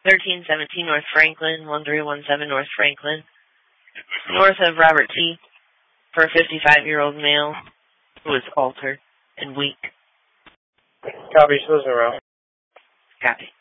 1317 North Franklin, 1317 North Franklin. North of Robert T. For a 55-year-old male who is altered and weak. Copy, Solicitor Row. Copy.